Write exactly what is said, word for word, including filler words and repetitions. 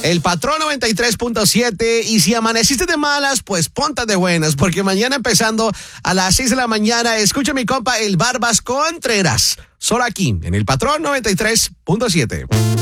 El Patrón noventa y tres punto siete. Y si amaneciste de malas, pues ponte de buenas, porque mañana empezando a las seis de la mañana, escucha mi compa el Barbas Contreras. Solo aquí, en el Patrón noventa y tres punto siete.